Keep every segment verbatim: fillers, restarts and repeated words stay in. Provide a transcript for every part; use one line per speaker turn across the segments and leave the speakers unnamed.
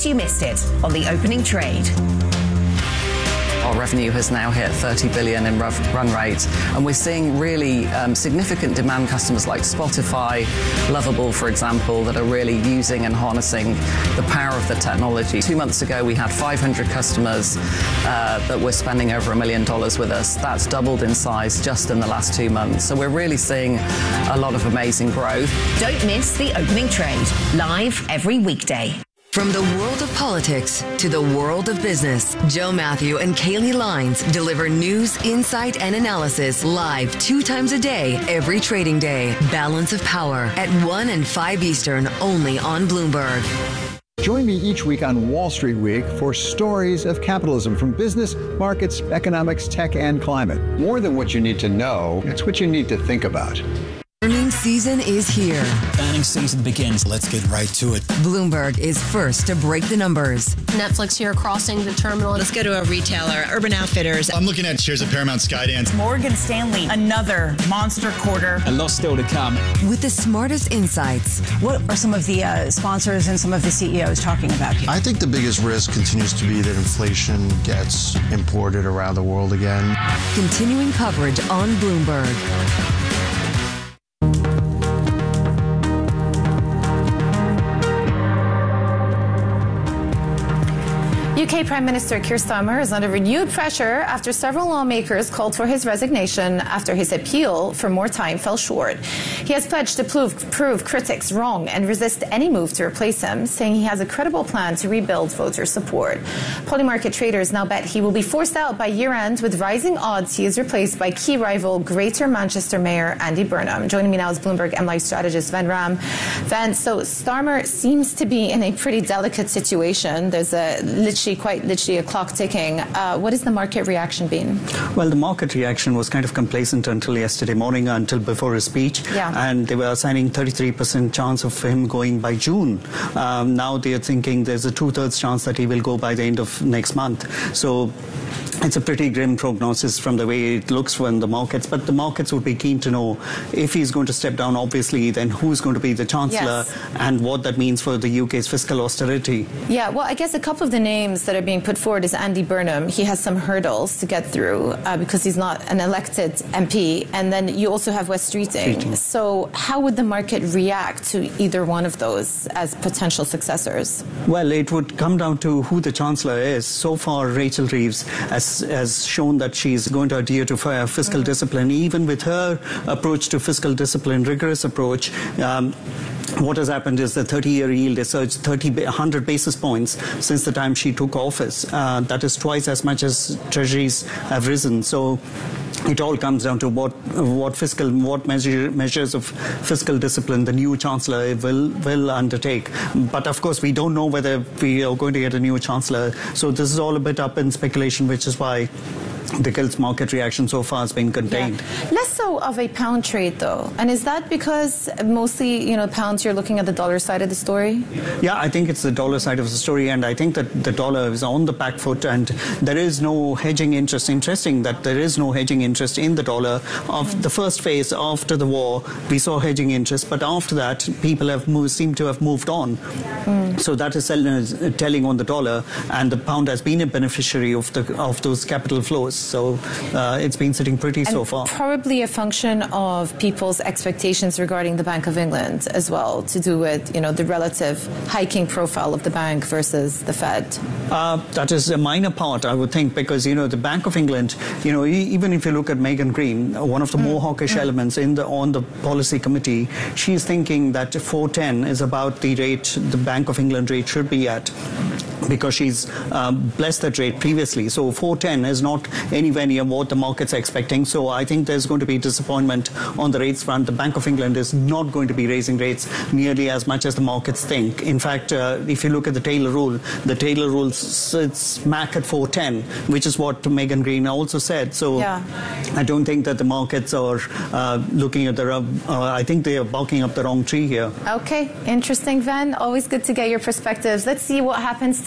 case you missed it on the opening trade.
Our revenue has now hit thirty billion in run rate, and we're seeing really um, significant demand customers like Spotify, Lovable, for example, that are really using and harnessing the power of the technology. Two months ago, we had five hundred customers uh, that were spending over a million dollars with us. That's doubled in size just in the last two months. So we're really seeing a lot of amazing growth.
Don't miss the opening trade, live every weekday.
From the world of politics to the world of business, Joe Matthew and Kaylee Lines deliver news, insight, and analysis live two times a day, every trading day. Balance of Power at one and five Eastern, only on Bloomberg.
Join me each week on Wall Street Week for stories of capitalism from business, markets, economics, tech, and climate. More than what you need to know, it's what you need to think about.
Earnings season is here.
Earnings season begins. Let's get right to it.
Bloomberg is first to break the numbers.
Netflix here crossing the terminal.
Let's go to a retailer, Urban Outfitters.
I'm looking at shares of Paramount Skydance.
Morgan Stanley, another monster quarter.
A lot still to come.
With the smartest insights.
What are some of the uh, sponsors and some of the C E Os talking about here?
I think the biggest risk continues to be that inflation gets imported around the world again.
Continuing coverage on Bloomberg.
U K Prime Minister Keir Starmer is under renewed pressure after several lawmakers called for his resignation after his appeal for more time fell short. He has pledged to prove, prove critics wrong and resist any move to replace him, saying he has a credible plan to rebuild voter support. Polymarket traders now bet he will be forced out by year-end, with rising odds he is replaced by key rival Greater Manchester Mayor Andy Burnham. Joining me now is Bloomberg M Life strategist Ven Ram. Ven, so Starmer seems to be in a pretty delicate situation. There's a literally quite literally a clock ticking. Uh, what has the market reaction been?
Well, the market reaction was kind of complacent until yesterday morning, until before his speech.
Yeah.
And they were assigning thirty-three percent chance of him going by June. Um, now they're thinking there's a two-thirds chance that he will go by the end of next month. So it's a pretty grim prognosis from the way it looks from the markets, but the markets would be keen to know if he's going to step down, obviously, then who's going to be the Chancellor,
yes,
and what that means for the U K's fiscal austerity.
Yeah, well, I guess a couple of the names that are being put forward is Andy Burnham. He has some hurdles to get through uh, because he's not an elected M P. And then you also have Wes Streeting.
Streeting.
So how would the market react to either one of those as potential successors?
Well, it would come down to who the Chancellor is. So far, Rachel Reeves has, has shown that she's going to adhere to fiscal mm. discipline. Even with her approach to fiscal discipline, rigorous approach, um, what has happened is the thirty-year yield has surged thirty, one hundred basis points since the time she took office. Uh, that is twice as much as treasuries have risen. So it all comes down to what what fiscal what measure, measures of fiscal discipline the new chancellor will will undertake. But of course, we don't know whether we are going to get a new chancellor. So this is all a bit up in speculation, which is why the gilts market reaction so far has been contained.
Yeah. Less so of a pound trade, though. And is that because mostly, you know, pounds, you're looking at the dollar side of the story?
Yeah, I think it's the dollar side of the story, and I think that the dollar is on the back foot, and there is no hedging interest. Interesting that there is no hedging interest in the dollar. Of mm. the first phase after the war, we saw hedging interest, but after that, people have moved, seem to have moved on. Mm. So that is telling on the dollar, and the pound has been a beneficiary of the of those capital flows. So uh, it's been sitting pretty
and
so far.
Probably a function of people's expectations regarding the Bank of England as well, to do with, you know, the relative hiking profile of the bank versus the Fed.
Uh, that is a minor part, I would think, because, you know, the Bank of England, you know, e even if you look at Megan Green, one of the mm. more hawkish mm. elements in the on the policy committee, she's thinking that four ten is about the rate the Bank of England rate should be at, because she's uh, blessed that rate previously. So four ten is not anywhere near what the markets are expecting. So I think there's going to be disappointment on the rates front. The Bank of England is not going to be raising rates nearly as much as the markets think. In fact, uh, if you look at the Taylor rule, the Taylor rule sits smack at four ten, which is what Megan Green also said. So
yeah.
I don't think that the markets are uh, looking at the, uh, I think they are barking up the wrong tree here.
Okay, interesting, Ven. Always good to get your perspectives. Let's see what happens today.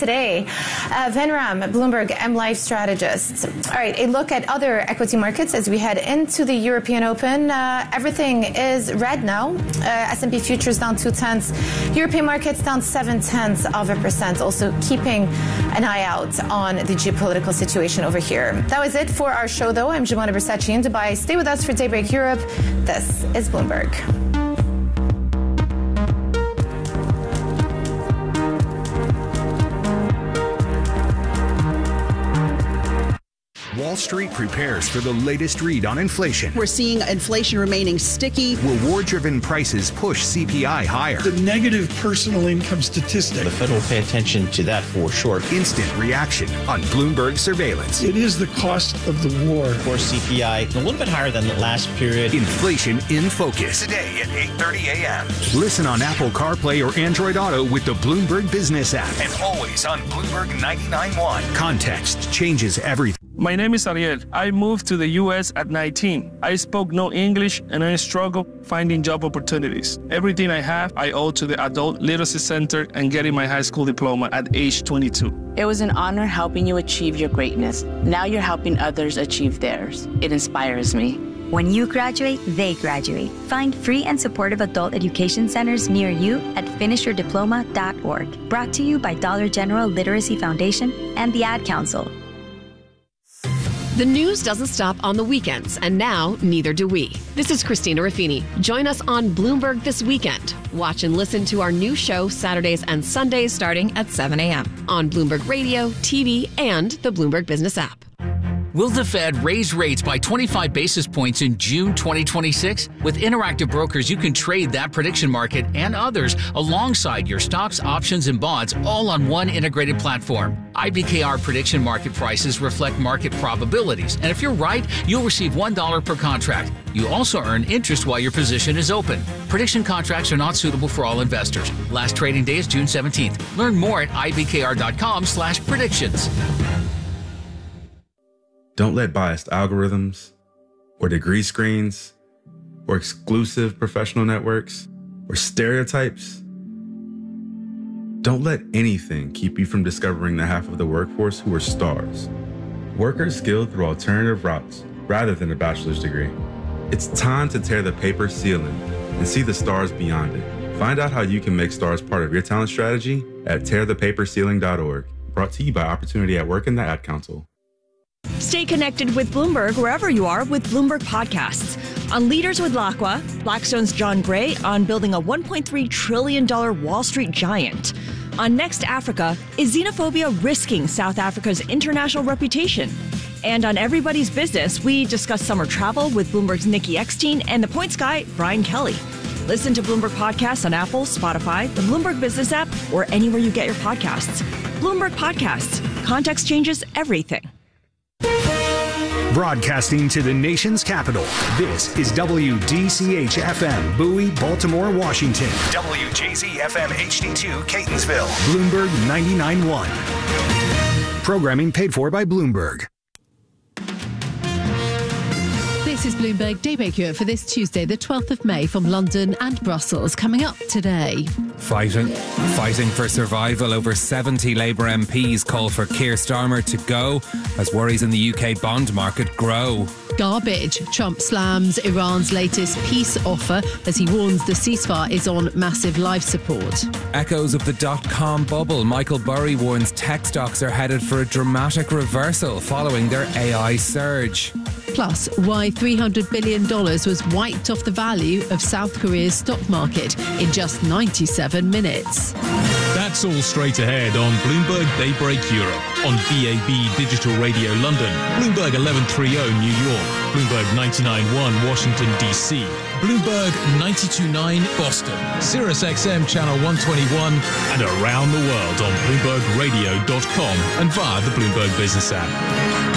today. Uh, Venram, Bloomberg M Life strategist. All right, a look at other equity markets as we head into the European Open. Uh, everything is red now. Uh, S and P futures down two tenths. European markets down seven tenths of a percent. Also keeping an eye out on the geopolitical situation over here. That was it for our show, though. I'm Jemana Bersachi in Dubai. Stay with us for Daybreak Europe. This is Bloomberg.
Wall Street prepares for the latest read on inflation.
We're seeing inflation remaining sticky.
Reward-driven prices push C P I higher.
The negative personal income statistic.
The Fed will pay attention to that for sure.
Instant reaction on Bloomberg surveillance.
It is the cost of the war.
Of course, C P I a little bit higher than the last period.
Inflation in focus. Today at eight thirty a.m. Listen on Apple CarPlay or Android Auto with the Bloomberg Business app. And always on Bloomberg ninety-nine point one. Context changes everything.
My name is Ariel. I moved to the U S at nineteen. I spoke no English and I struggled finding job opportunities. Everything I have, I owe to the Adult Literacy Center and getting my high school diploma at age twenty-two.
It was an honor helping you achieve your greatness. Now you're helping others achieve theirs. It inspires me.
When you graduate, they graduate. Find free and supportive adult education centers near you at finish your diploma dot org. Brought to you by Dollar General Literacy Foundation and the Ad Council.
The news doesn't stop on the weekends, and now neither do we. This is Christina Ruffini. Join us on Bloomberg this weekend. Watch and listen to our new show Saturdays and Sundays starting at seven a.m. on Bloomberg Radio, T V, and the Bloomberg Business app.
Will the Fed raise rates by twenty-five basis points in June twenty twenty-six? With Interactive Brokers, you can trade that prediction market and others alongside your stocks, options, and bonds all on one integrated platform. I B K R prediction market prices reflect market probabilities, and if you're right, you'll receive one dollar per contract. You also earn interest while your position is open. Prediction contracts are not suitable for all investors. Last trading day is June seventeenth. Learn more at I B K R dot com slash predictions.
Don't let biased algorithms, or degree screens, or exclusive professional networks, or stereotypes. Don't let anything keep you from discovering the half of the workforce who are stars. Workers skilled through alternative routes rather than a bachelor's degree. It's time to tear the paper ceiling and see the stars beyond it. Find out how you can make stars part of your talent strategy at tear the paper ceiling dot org. Brought to you by Opportunity at Work and the Ad Council.
Stay connected with Bloomberg wherever you are with Bloomberg Podcasts. On Leaders with Lacqua, Blackstone's John Gray on building a one point three trillion dollars Wall Street giant. On Next Africa, is xenophobia risking South Africa's international reputation? And on Everybody's Business, we discuss summer travel with Bloomberg's Nikki Eckstein and the Points guy, Brian Kelly. Listen to Bloomberg Podcasts on Apple, Spotify, the Bloomberg Business app, or anywhere you get your podcasts. Bloomberg Podcasts. Context changes everything.
Broadcasting to the nation's capital, this is W D C H F M, Bowie, Baltimore, Washington. W J Z F M H D two, Catonsville. Bloomberg ninety-nine point one. Programming paid for by Bloomberg.
This is Bloomberg Daybreak Europe for this Tuesday, the twelfth of May, from London and Brussels. Coming up today.
Fighting. Fighting for survival. Over seventy Labour M Ps call for Keir Starmer to go as worries in the U K bond market grow.
Garbage. Trump slams Iran's latest peace offer as he warns the ceasefire is on massive life support.
Echoes of the dot-com bubble. Michael Burry warns tech stocks are headed for a dramatic reversal following their A I surge.
Plus, why three hundred billion dollars was wiped off the value of South Korea's stock market in just ninety-seven minutes.
That's all straight ahead on Bloomberg Daybreak Europe, on B A B Digital Radio London, Bloomberg eleven thirty New York, Bloomberg ninety-nine point one Washington, D C, Bloomberg ninety-two point nine Boston, Sirius X M Channel one twenty-one, and around the world on Bloomberg Radio dot com and via the Bloomberg Business app.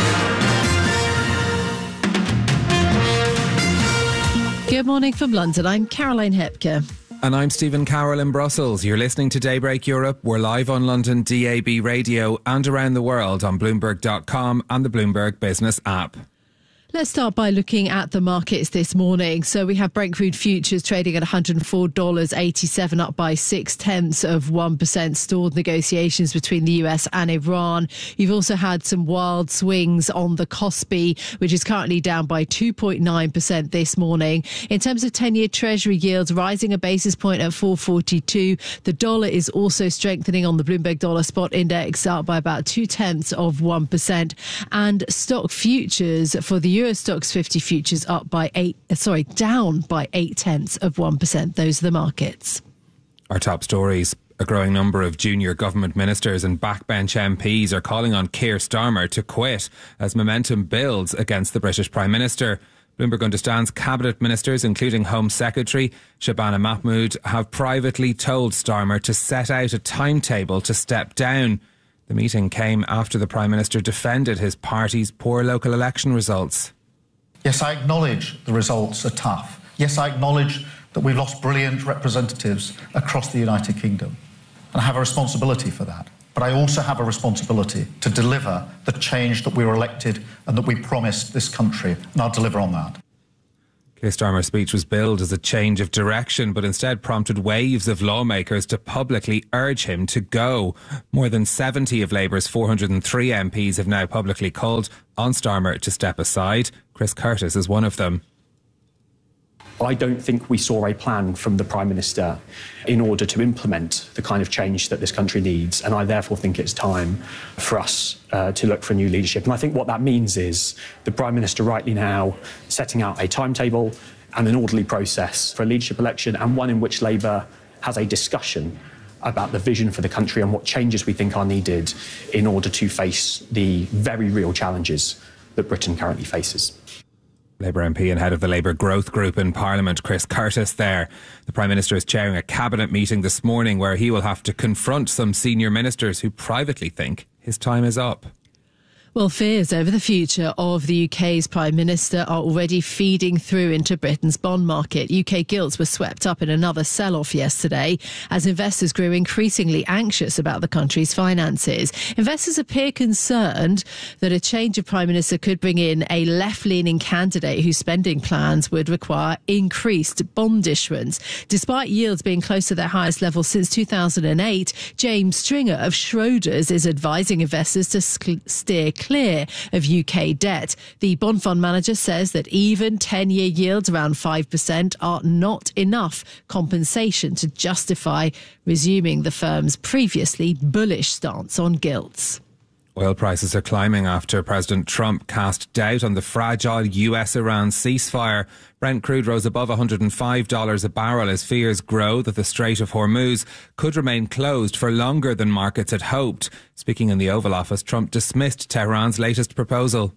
Good morning from London. I'm Caroline Hepker.
And I'm Stephen Carroll in Brussels. You're listening to Daybreak Europe. We're live on London D A B Radio and around the world on Bloomberg dot com and the Bloomberg Business app.
Let's start by looking at the markets this morning. So we have Brent crude futures trading at one hundred four dollars eighty-seven, up by six tenths of one percent. Stalled negotiations between the U S and Iran. You've also had some wild swings on the Kospi, which is currently down by two point nine percent this morning. In terms of ten-year Treasury yields, rising a basis point at four forty-two. The dollar is also strengthening on the Bloomberg Dollar Spot Index, up by about two tenths of one percent. And stock futures for the Euro Stoxx fifty futures up by eight, sorry, down by eight tenths of one percent. Those are the markets.
Our top stories. A growing number of junior government ministers and backbench M Ps are calling on Keir Starmer to quit as momentum builds against the British Prime Minister. Bloomberg understands cabinet ministers, including Home Secretary Shabana Mahmood, have privately told Starmer to set out a timetable to step down. The meeting came after the Prime Minister defended his party's poor local election results.
Yes, I acknowledge the results are tough. Yes, I acknowledge that we've lost brilliant representatives across the United Kingdom. And I have a responsibility for that. But I also have a responsibility to deliver the change that we were elected and that we promised this country. And I'll deliver on that.
Keir Starmer's speech was billed as a change of direction, but instead prompted waves of lawmakers to publicly urge him to go. More than seventy of Labour's four hundred three M Ps have now publicly called on Starmer to step aside. Chris Curtis is one of them.
I don't think we saw a plan from the Prime Minister in order to implement the kind of change that this country needs, and I therefore think it's time for us uh, to look for new leadership. And I think what that means is the Prime Minister rightly now setting out a timetable and an orderly process for a leadership election, and one in which Labour has a discussion about the vision for the country and what changes we think are needed in order to face the very real challenges that Britain currently faces.
Labour M P and head of the Labour Growth Group in Parliament, Chris Curtis there. The Prime Minister is chairing a cabinet meeting this morning where he will have to confront some senior ministers who privately think his time is up.
Well, fears over the future of the U K's Prime Minister are already feeding through into Britain's bond market. U K gilts were swept up in another sell-off yesterday as investors grew increasingly anxious about the country's finances. Investors appear concerned that a change of Prime Minister could bring in a left-leaning candidate whose spending plans would require increased bond issuance. Despite yields being close to their highest level since two thousand eight, James Stringer of Schroders is advising investors to steer clear clear of U K debt. The bond fund manager says that even ten-year yields around five percent are not enough compensation to justify resuming the firm's previously bullish stance on gilts.
Oil prices are climbing after President Trump cast doubt on the fragile U S-Iran ceasefire. Brent crude rose above one hundred five dollars a barrel as fears grow that the Strait of Hormuz could remain closed for longer than markets had hoped. Speaking in the Oval Office, Trump dismissed Tehran's latest proposal.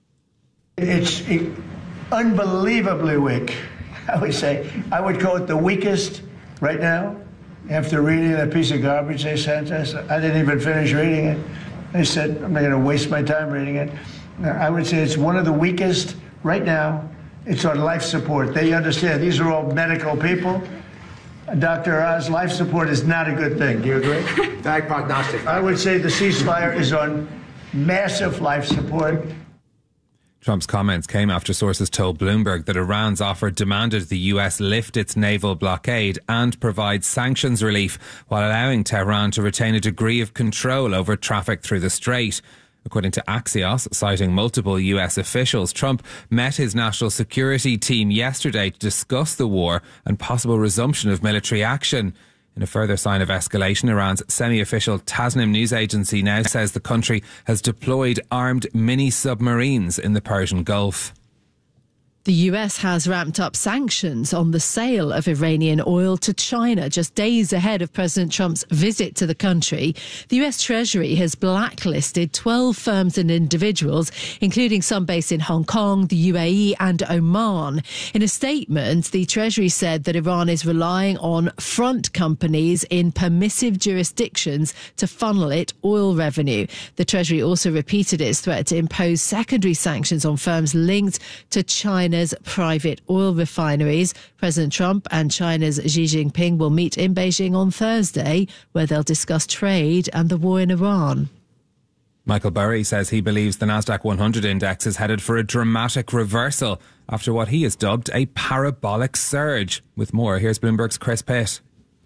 It's unbelievably weak, I would say. I would call it the weakest right now. After reading that piece of garbage they sent us, I didn't even finish reading it. I said, I'm not going to waste my time reading it. I would say it's one of the weakest right now. It's on life support. They understand these are all medical people. Doctor Oz, life support is not a good thing. Do you agree?
Bad prognostic.
I would say the ceasefire is on massive life support.
Trump's comments came after sources told Bloomberg that Iran's offer demanded the U S lift its naval blockade and provide sanctions relief while allowing Tehran to retain a degree of control over traffic through the strait. According to Axios, citing multiple U S officials, Trump met his national security team yesterday to discuss the war and possible resumption of military action. In a further sign of escalation, Iran's semi-official Tasnim news agency now says the country has deployed armed mini-submarines in the Persian Gulf.
The U S has ramped up sanctions on the sale of Iranian oil to China just days ahead of President Trump's visit to the country. The U S Treasury has blacklisted twelve firms and individuals, including some based in Hong Kong, the U A E and Oman. In a statement, the Treasury said that Iran is relying on front companies in permissive jurisdictions to funnel it oil revenue. The Treasury also repeated its threat to impose secondary sanctions on firms linked to China's private oil refineries. President Trump and China's Xi Jinping will meet in Beijing on Thursday, where they'll discuss trade and the war in Iran.
Michael Burry says he believes the Nasdaq one hundred index is headed for a dramatic reversal after what he has dubbed a parabolic surge. With more, here's Bloomberg's Chris Pitt.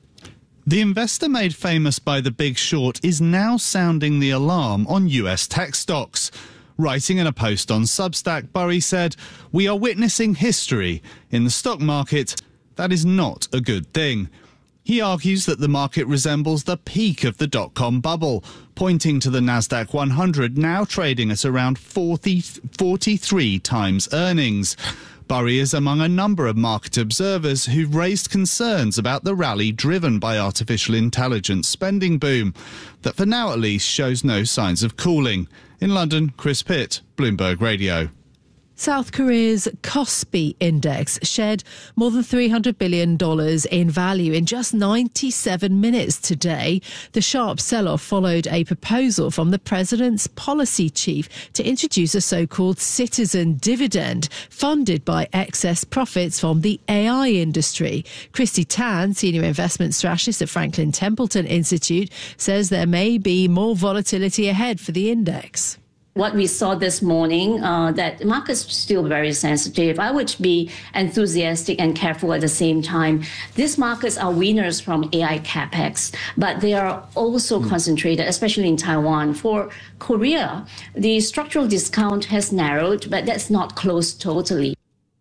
The investor made famous by The Big Short is now sounding the alarm on U S tech stocks. Writing in a post on Substack, Burry said, "We are witnessing history. In the stock market, that is not a good thing." He argues that the market resembles the peak of the dot-com bubble, pointing to the Nasdaq one hundred now trading at around forty, forty-three times earnings. Burry is among a number of market observers who've raised concerns about the rally driven by artificial intelligence spending boom, that for now at least shows no signs of cooling. In London, Chris Pitt, Bloomberg Radio.
South Korea's Kospi index shed more than three hundred billion dollars in value in just ninety-seven minutes today. The sharp sell-off followed a proposal from the president's policy chief to introduce a so-called citizen dividend funded by excess profits from the A I industry. Christy Tan, senior investment strategist at Franklin Templeton Institute, says there may be more volatility ahead for the index.
What we saw this morning, uh, that the market's still very sensitive. I would be enthusiastic and careful at the same time. These markets are winners from A I capex, but they are also mm. concentrated, especially in Taiwan. For Korea, the structural discount has narrowed, but that's not closed totally.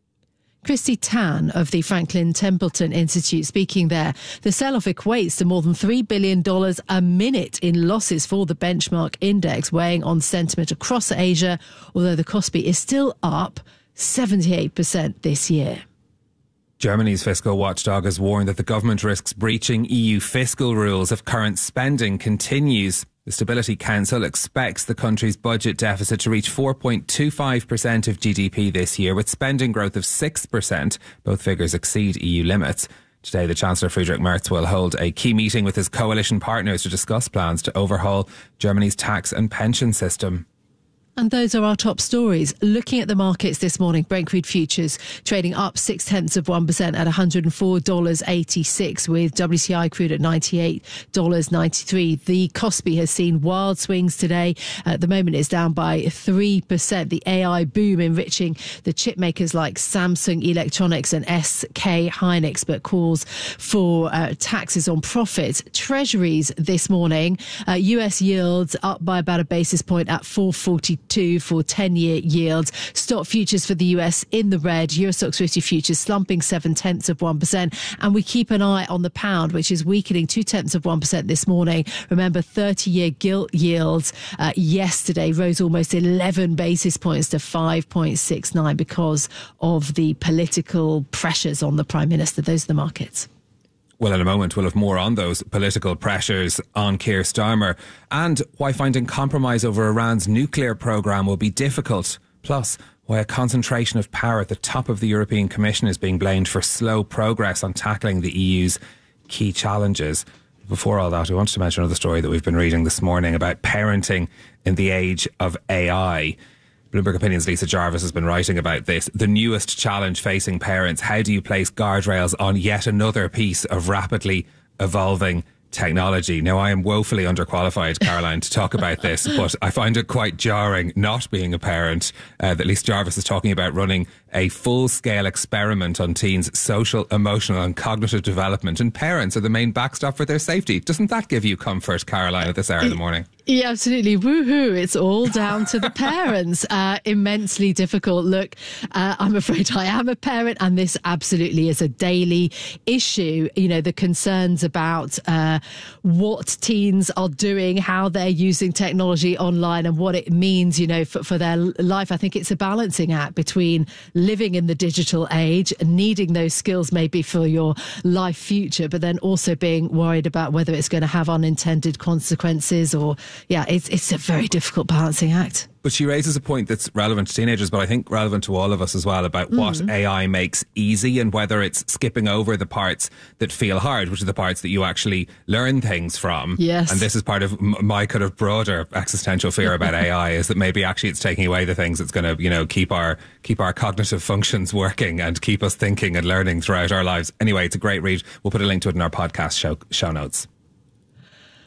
Christy Tan of the Franklin Templeton Institute speaking there. The sell-off equates to more than three billion dollars a minute in losses for the benchmark index, weighing on sentiment across Asia, although the Kospi is still up seventy-eight percent this year.
Germany's fiscal watchdog has warned that the government risks breaching E U fiscal rules if current spending continues. The Stability Council expects the country's budget deficit to reach four point two five percent of G D P this year, with spending growth of six percent. Both figures exceed E U limits. Today, the Chancellor Friedrich Merz will hold a key meeting with his coalition partners to discuss plans to overhaul Germany's tax and pension system.
And those are our top stories. Looking at the markets this morning, Brent crude futures trading up six tenths of one percent at one hundred four dollars eighty-six, with W T I crude at ninety-eight dollars ninety-three. The Kospi has seen wild swings today. At the moment, it's down by three percent. The A I boom enriching the chip makers like Samsung Electronics and S K Hynix, but calls for uh, taxes on profits. Treasuries this morning, uh, U S yields up by about a basis point at four forty-two for ten-year yields. Stock futures for the U S in the red. Euro Stoxx fifty futures slumping seven tenths of one percent. And we keep an eye on the pound, which is weakening two tenths of one percent this morning. Remember, thirty-year gilt yields uh, yesterday rose almost eleven basis points to five point six nine because of the political pressures on the Prime Minister. Those are the markets.
Well, in a moment, we'll have more on those political pressures on Keir Starmer and why finding compromise over Iran's nuclear programme will be difficult. Plus, why a concentration of power at the top of the European Commission is being blamed for slow progress on tackling the E U's key challenges. Before all that, I wanted to mention another story that we've been reading this morning about parenting in the age of A I. Bloomberg Opinion's Lisa Jarvis has been writing about this. The newest challenge facing parents. How do you place guardrails on yet another piece of rapidly evolving technology? Now, I am woefully underqualified, Caroline, to talk about this, but I find it quite jarring not being a parent uh, that Lisa Jarvis is talking about running a full-scale experiment on teens' social, emotional and cognitive development, and parents are the main backstop for their safety. Doesn't that give you comfort, Caroline, at this hour of the morning?
Yeah, absolutely. Woohoo. It's all down to the parents. Uh, immensely difficult. Look, uh, I'm afraid I am a parent, and this absolutely is a daily issue. You know, the concerns about uh, what teens are doing, how they're using technology online and what it means, you know, for, for their life. I think it's a balancing act between living in the digital age, needing those skills maybe for your life future, but then also being worried about whether it's going to have unintended consequences or yeah, it's it's a very difficult balancing act.
But she raises a point that's relevant to teenagers, but I think relevant to all of us as well, about mm. what A I makes easy and whether it's skipping over the parts that feel hard, which are the parts that you actually learn things from.
Yes.
And this is part of my kind of broader existential fear about A I, is that maybe actually it's taking away the things that's going to, you know, keep our keep our cognitive functions working and keep us thinking and learning throughout our lives. Anyway, it's a great read. We'll put a link to it in our podcast show, show notes.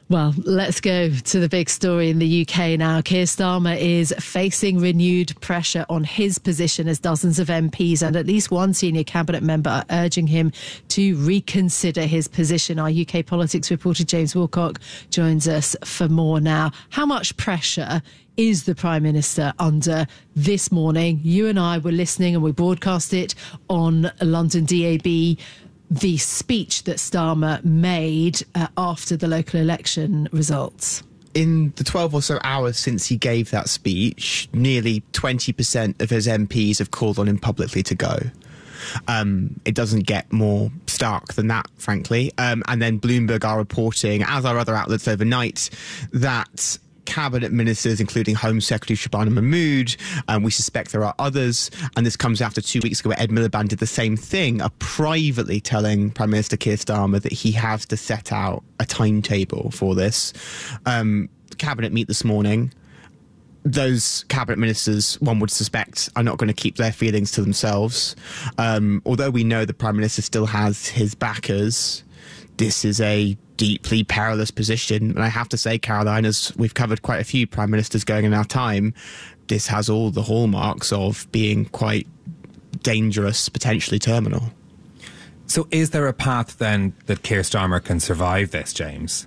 Well, let's go to the big story in the U K now. Keir Starmer is facing renewed pressure on his position as dozens of M Ps and at least one senior cabinet member are urging him to reconsider his position. Our U K politics reporter James Wilcock joins us for more now. How much pressure is the Prime Minister under this morning? You and I were listening and we broadcast it on London D A B. The speech that Starmer made uh, after the local election results.
In the twelve or so hours since he gave that speech, nearly twenty percent of his M Ps have called on him publicly to go. Um, it doesn't get more stark than that, frankly. Um, and then Bloomberg are reporting, as are other outlets overnight, that cabinet ministers, including Home Secretary Shabana Mahmood, and we suspect there are others, and this comes after two weeks ago where Ed Miliband did the same thing, are privately telling Prime Minister Keir Starmer that he has to set out a timetable for this. Um, the cabinet meet this morning. Those cabinet ministers, one would suspect, are not going to keep their feelings to themselves. Um, although we know the Prime Minister still has his backers, this is a deeply perilous position. And I have to say, Caroline, as we've covered quite a few prime ministers going in our time, this has all the hallmarks of being quite dangerous, potentially terminal.
So is there a path then that Keir Starmer can survive this, James?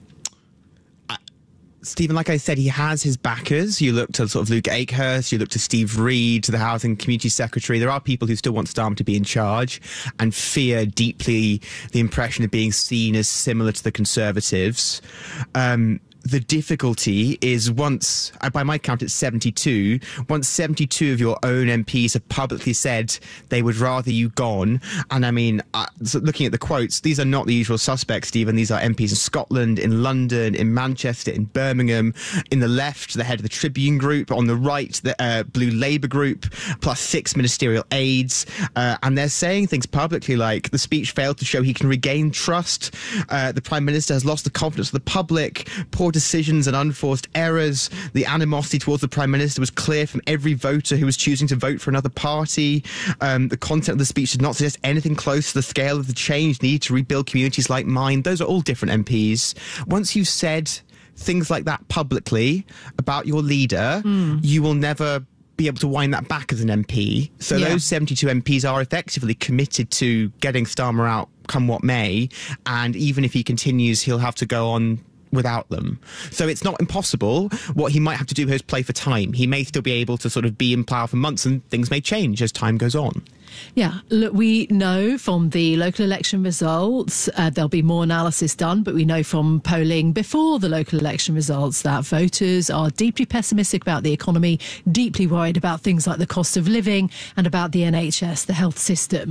Stephen, like I said, he has his backers. You look to sort of Luke Akehurst, you look to Steve Reed, to the Housing Community Secretary. There are people who still want Starmer to be in charge and fear deeply the impression of being seen as similar to the Conservatives. Um, the difficulty is once, by my count, it's seventy-two. Once seventy-two of your own M Ps have publicly said they would rather you gone, and I mean, uh, so looking at the quotes, these are not the usual suspects, Stephen. These are M Ps in Scotland, in London, in Manchester, in Birmingham. In the left, the head of the Tribune Group. On the right, the uh, Blue Labour Group, plus six ministerial aides. Uh, and they're saying things publicly like the speech failed to show he can regain trust. Uh, the Prime Minister has lost the confidence of the public. Poor decisions and unforced errors. The animosity towards the Prime Minister was clear from every voter who was choosing to vote for another party. Um, the content of the speech did not suggest anything close to the scale of the change needed to rebuild communities like mine. Those are all different M Ps. Once you've said things like that publicly about your leader, mm. you will never be able to wind that back as an M P. So yeah. Those seventy-two M Ps are effectively committed to getting Starmer out come what may, and even if he continues, he'll have to go on without them. So it's not impossible. What he might have to do is play for time. He may still be able to sort of be in power for months, and things may change as time goes on.
Yeah, look, we know from the local election results, uh, there'll be more analysis done, but we know from polling before the local election results that voters are deeply pessimistic about the economy, deeply worried about things like the cost of living and about the N H S, the health system.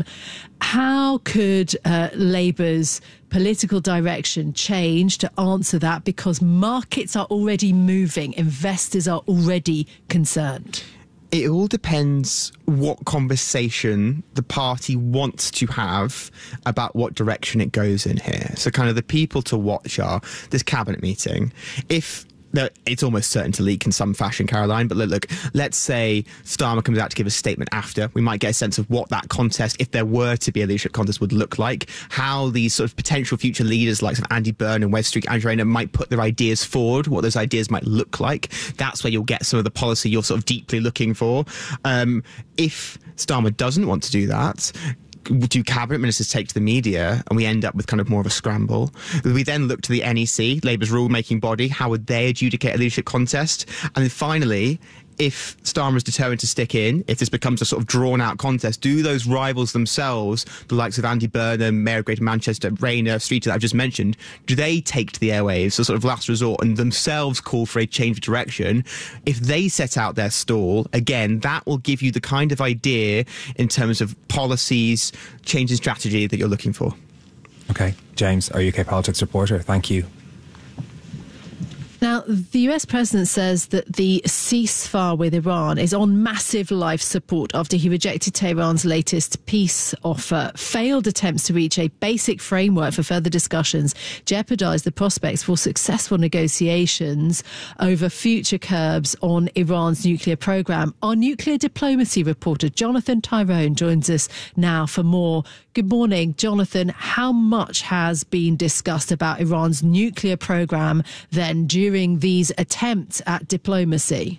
How could uh, Labour's political direction change to answer that? Because markets are already moving, investors are already concerned.
It all depends what conversation the party wants to have about what direction it goes in here. So kind of the people to watch are this cabinet meeting. If it's almost certain to leak in some fashion, Caroline, but look, look, let's say Starmer comes out to give a statement after. We might get a sense of what that contest, if there were to be a leadership contest, would look like, how these sort of potential future leaders like Andy Byrne and Wes Street, Andrew Rayner might put their ideas forward, what those ideas might look like. That's where you'll get some of the policy you're sort of deeply looking for. Um, if Starmer doesn't want to do that, do cabinet ministers take to the media and we end up with kind of more of a scramble? We then look to the N E C, Labour's rule-making body. How would they adjudicate a leadership contest? And then finally, if Starmer is determined to stick in, if this becomes a sort of drawn-out contest, do those rivals themselves, the likes of Andy Burnham, Mayor of Greater Manchester, Rayner, Streeter that I've just mentioned, do they take to the airwaves, a sort of last resort, and themselves call for a change of direction? If they set out their stall, again, that will give you the kind of idea in terms of policies, change in strategy that you're looking for.
OK. James, our U K politics reporter, thank you.
Now, the U S president says that the ceasefire with Iran is on massive life support after he rejected Tehran's latest peace offer. Failed attempts to reach a basic framework for further discussions jeopardise the prospects for successful negotiations over future curbs on Iran's nuclear programme. Our nuclear diplomacy reporter Jonathan Tyrone joins us now for more. Good morning, Jonathan. How much has been discussed about Iran's nuclear programme then during these attempts at diplomacy?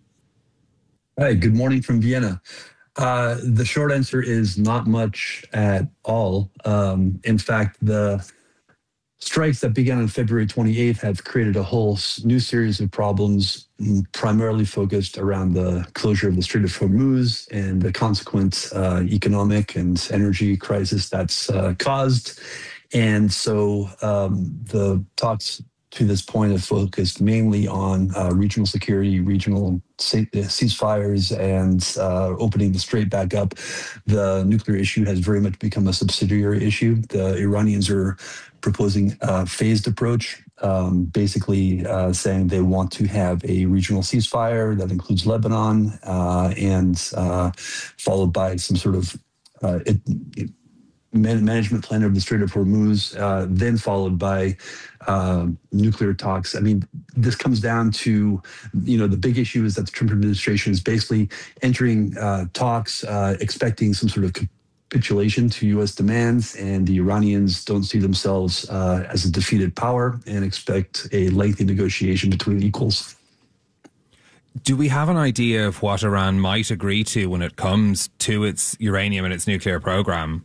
Hi, good morning from Vienna. Uh, the short answer is not much at all. Um, in fact, the strikes that began on February twenty-eighth have created a whole new series of problems, primarily focused around the closure of the Strait of Hormuz and the consequent uh, economic and energy crisis that's uh, caused. And so um, the talks to this point have focused mainly on uh, regional security, regional ceasefires, and uh, opening the strait back up. The nuclear issue has very much become a subsidiary issue. The Iranians are proposing a phased approach, um, basically uh, saying they want to have a regional ceasefire that includes Lebanon uh, and uh, followed by some sort of uh, it, it, management plan of the Strait of Hormuz, uh, then followed by uh, nuclear talks. I mean, this comes down to, you know, the big issue is that the Trump administration is basically entering uh, talks, uh, expecting some sort of capitulation to U S demands, and the Iranians don't see themselves uh, as a defeated power and expect a lengthy negotiation between equals.
Do we have an idea of what Iran might agree to when it comes to its uranium and its nuclear program?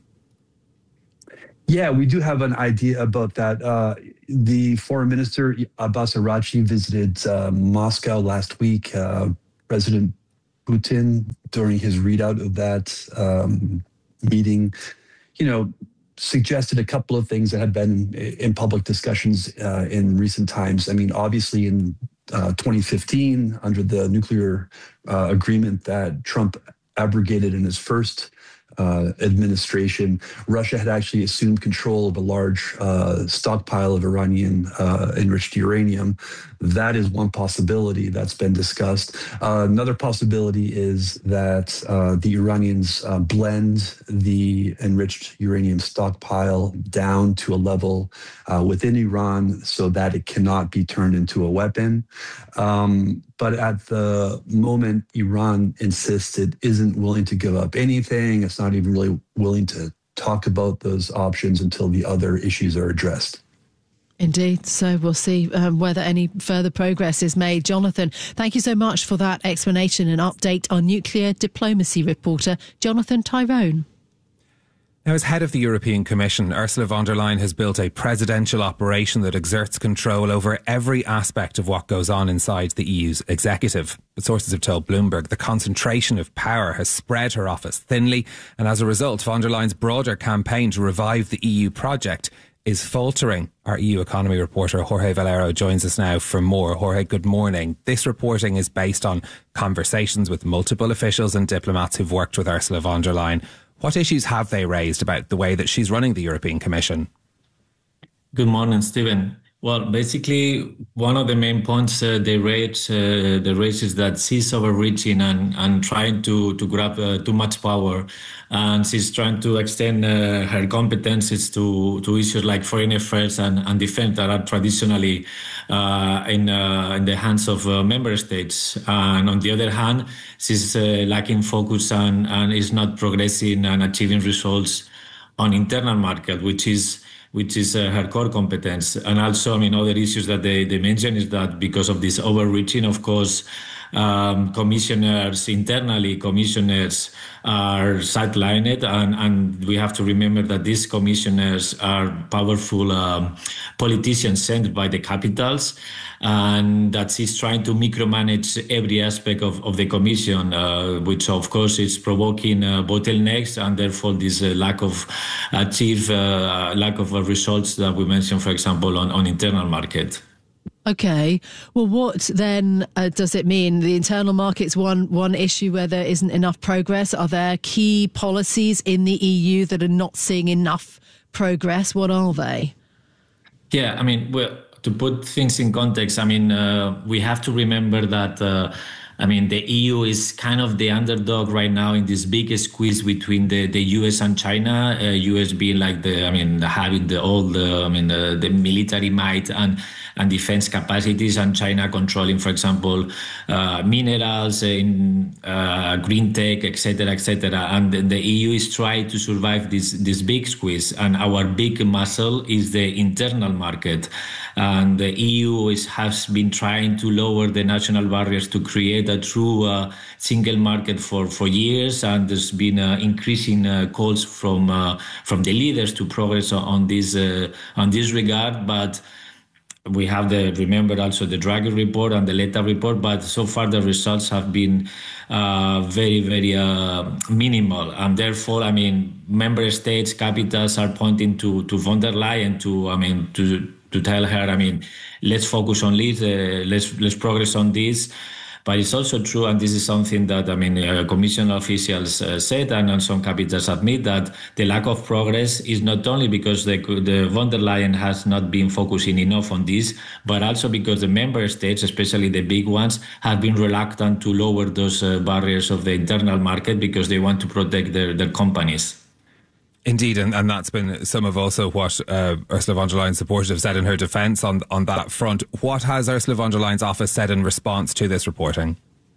Yeah, we do have an idea about that. Uh, the foreign minister, Abbas Araghchi, visited uh, Moscow last week. Uh, President Putin, during his readout of that um, meeting, you know, suggested a couple of things that had been in public discussions uh, in recent times. I mean, obviously in uh, twenty fifteen, under the nuclear uh, agreement that Trump abrogated in his first Uh, administration, Russia had actually assumed control of a large uh, stockpile of Iranian uh, enriched uranium. That is one possibility that's been discussed. Uh, another possibility is that uh, the Iranians uh, blend the enriched uranium stockpile down to a level uh, within Iran so that it cannot be turned into a weapon. Um, But at the moment, Iran insists it isn't willing to give up anything. It's not even really willing to talk about those options until the other issues are addressed.
Indeed. So we'll see um, whether any further progress is made. Jonathan, thank you so much for that explanation and update. Our nuclear diplomacy reporter, Jonathan Tyrone.
Now, as head of the European Commission, Ursula von der Leyen has built a presidential operation that exerts control over every aspect of what goes on inside the E U's executive. But sources have told Bloomberg the concentration of power has spread her office thinly, and as a result, von der Leyen's broader campaign to revive the E U project is faltering. Our E U economy reporter Jorge Valero joins us now for more. Jorge, good morning. This reporting is based on conversations with multiple officials and diplomats who've worked with Ursula von der Leyen. What issues have they raised about the way that she's running the European Commission?
Good morning, Stephen. Well, basically, one of the main points uh, they raise, uh, they raise is that she's overreaching and, and trying to, to grab uh, too much power. And she's trying to extend uh, her competences to, to issues like foreign affairs and, and defense that are traditionally uh, in, uh, in the hands of uh, member states. And on the other hand, she's uh, lacking focus and, and is not progressing and achieving results on internal market, which is which is uh, her core competence. And also, I mean, other issues that they, they mention is that because of this overreaching, of course, um, commissioners, internally, commissioners are sidelined. And, and we have to remember that these commissioners are powerful um, politicians sent by the capitals, and that she's trying to micromanage every aspect of, of the commission, uh, which of course is provoking uh, bottlenecks and therefore this uh, lack of achieve, uh, lack of uh, results that we mentioned, for example, on, on internal market.
Okay. Well, what then uh, does it mean? The internal market's one one issue where there isn't enough progress. Are there key policies in the E U that are not seeing enough progress? What are they?
Yeah, I mean, well, to put things in context, I mean, uh, we have to remember that, uh, I mean, the E U is kind of the underdog right now in this big squeeze between the, the U S and China. Uh, U S being like the, I mean, having the all the, I mean, the, the military might and and defense capacities, and China controlling, for example, uh, minerals, in uh, green tech, et cetera, et cetera. And the, the E U is trying to survive this this big squeeze. And our big muscle is the internal market. And the E U is, has been trying to lower the national barriers to create a true uh, single market for, for years. And there's been uh, increasing uh, calls from uh, from the leaders to progress on, on this uh, on this regard. But we have the, remember also the Draghi report and the Letta report, but so far the results have been uh, very, very uh, minimal. And therefore, I mean, member states, capitals are pointing to, to von der Leyen to, I mean, to to tell her, I mean, let's focus on this, uh, let's, let's progress on this. But it's also true, and this is something that, I mean, uh, Commission officials uh, said, and some capitals admit, that the lack of progress is not only because the, the von der Leyen has not been focusing enough on this, but also because the member states, especially the big ones, have been reluctant to lower those uh, barriers of the internal market because they want to protect their, their companies.
Indeed, and, and that's been some of also what uh, Ursula von der Leyen's supporters have said in her defence on on that front. What has Ursula von der Leyen's office said in response to this reporting?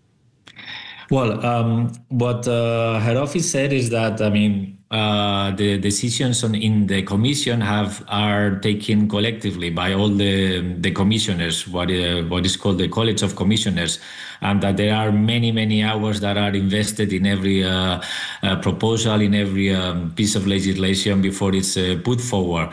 Well, um, what uh, her office said is that, I mean, uh, the decisions on, in the commission have are taken collectively by all the the commissioners, what uh, what is called the College of Commissioners, and that there are many many hours that are invested in every uh, uh, proposal, in every um, piece of legislation before it's uh, put forward.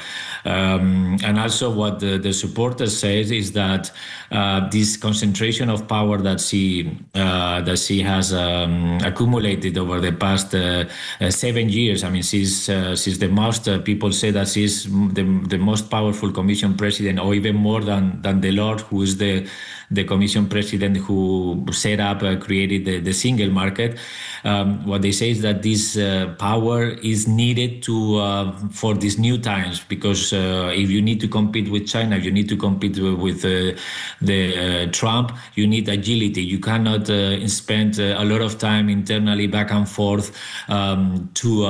Um, and also, what the, the supporters say is that uh, this concentration of power that she uh, that she has um, accumulated over the past uh, uh, seven years. I mean, she's uh, she's the most. Uh, people say that she's the the most powerful Commission president, or even more than than Delors, who is the the Commission president who set up, uh, created the, the single market. Um, what they say is that this uh, power is needed to uh, for these new times, because uh, if you need to compete with China, you need to compete with uh, the uh, Trump, you need agility. You cannot uh, spend uh, a lot of time internally back and forth um, to uh,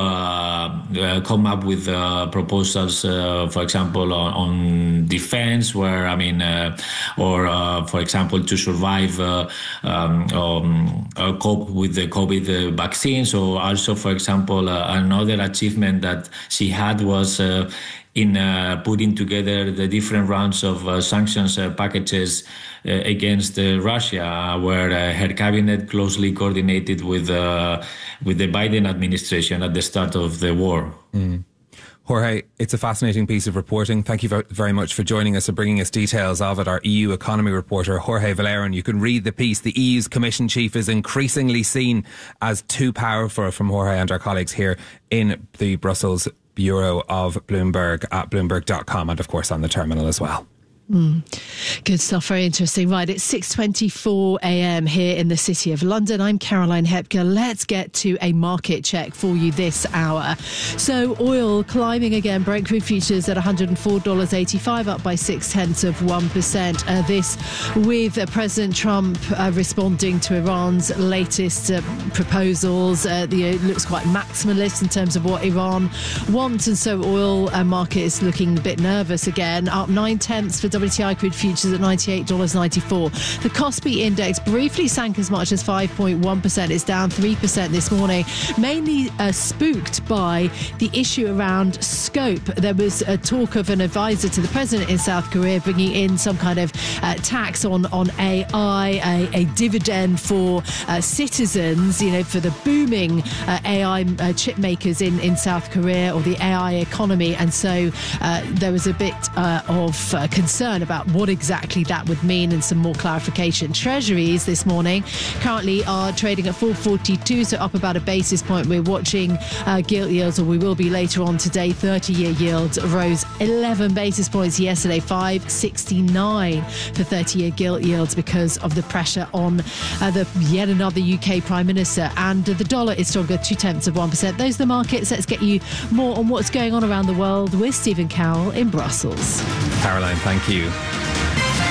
uh, come up with uh, proposals, uh, for example, on, on defense, where, I mean, uh, or uh, for example, to survive, uh, um, um, uh, cope with the COVID uh, vaccines, or also, for example, uh, another achievement that she had was uh, in uh, putting together the different rounds of uh, sanctions uh, packages uh, against uh, Russia, where uh, her cabinet closely coordinated with uh, with the Biden administration at the start of the war.
Mm. Jorge, it's a fascinating piece of reporting. Thank you very much for joining us and bringing us details of it. Our E U economy reporter, Jorge Valero. You can read the piece. The E U's Commission Chief is increasingly seen as too powerful, from Jorge and our colleagues here in the Brussels Bureau of Bloomberg at bloomberg dot com, and of course on the terminal as well.
Mm. Good stuff. Very interesting. Right, it's six twenty-four a.m. here in the City of London. I'm Caroline Hepker. Let's get to a market check for you this hour. So oil climbing again. Brent crude futures at one hundred four dollars eighty-five, up by six tenths of one percent. Uh, this with uh, President Trump uh, responding to Iran's latest uh, proposals. Uh, the, it looks quite maximalist in terms of what Iran wants, and so oil uh, market is looking a bit nervous again. Up nine tenths for W T I crude futures at ninety-eight dollars ninety-four. The Kospi index briefly sank as much as five point one percent. It's down three percent this morning, mainly uh, spooked by the issue around scope. There was a talk of an advisor to the president in South Korea bringing in some kind of uh, tax on, on A I, a, a dividend for uh, citizens, you know, for the booming uh, A I uh, chip makers in, in South Korea, or the A I economy. And so uh, there was a bit uh, of uh, concern about what exactly that would mean, and some more clarification. Treasuries this morning currently are trading at four forty-two, so up about a basis point. We're watching uh, gilt yields, or we will be later on today. thirty-year yields rose eleven basis points yesterday, five sixty-nine for thirty-year gilt yields, because of the pressure on uh, the yet another U K Prime Minister. And uh, the dollar is stronger, two tenths of one percent. Those are the markets. Let's get you more on what's going on around the world with Stephen Carroll in Brussels.
Caroline, thank you.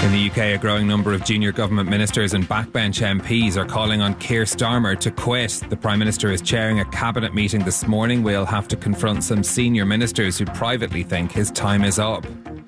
In the U K, a growing number of junior government ministers and backbench M Ps are calling on Keir Starmer to quit. The Prime Minister is chairing a cabinet meeting this morning. We'll have to confront some senior ministers who privately think his time is up.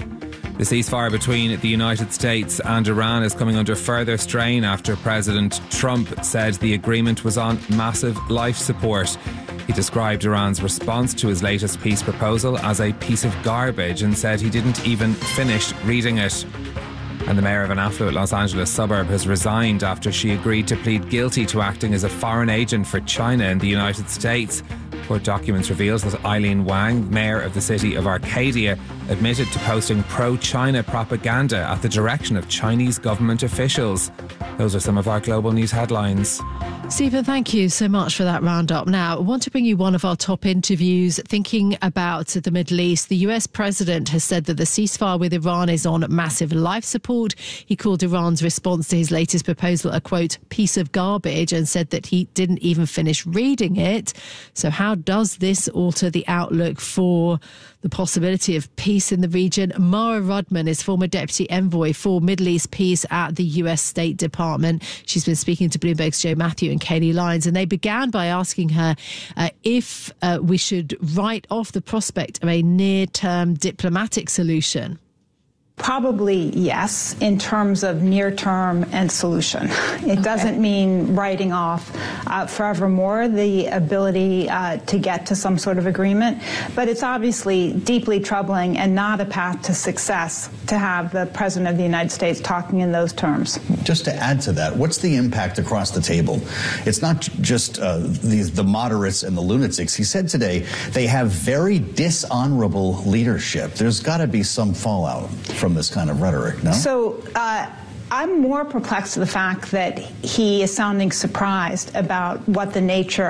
The ceasefire between the United States and Iran is coming under further strain after President Trump said the agreement was on massive life support. He described Iran's response to his latest peace proposal as a piece of garbage and said he didn't even finish reading it. And the mayor of an affluent Los Angeles suburb has resigned after she agreed to plead guilty to acting as a foreign agent for China in the United States. Court documents reveals that Eileen Wang, mayor of the city of Arcadia, admitted to posting pro-China propaganda at the direction of Chinese government officials. Those are some of our global news headlines.
Stephen, thank you so much for that roundup. Now, I want to bring you one of our top interviews thinking about the Middle East. The U S president has said that the ceasefire with Iran is on massive life support. He called Iran's response to his latest proposal a, quote, piece of garbage, and said that he didn't even finish reading it. So how does this alter the outlook for the possibility of peace in the region? Mara Rudman is former deputy envoy for Middle East peace at the U S State Department. She's been speaking to Bloomberg's Joe Matthew and Katie Lyons, and they began by asking her uh, if uh, we should write off the prospect of a near-term diplomatic solution.
Probably yes, in terms of near term and solution. It okay. doesn't mean writing off uh, forevermore the ability uh, to get to some sort of agreement, but it's obviously deeply troubling and not a path to success to have the President of the United States talking in those terms.
Just to add to that, what's the impact across the table? It's not just uh, the, the moderates and the lunatics. He said today they have very dishonorable leadership. There's got to be some fallout from this kind of rhetoric, no?
So uh, I'm more perplexed at the fact that he is sounding surprised about what the nature